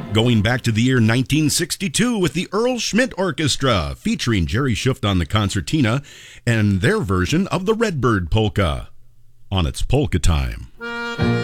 Going back to the year 1962 with the Earl Schmidt Orchestra, featuring Jerry Schuft on the concertina and their version of the Redbird Polka on its Polka Time.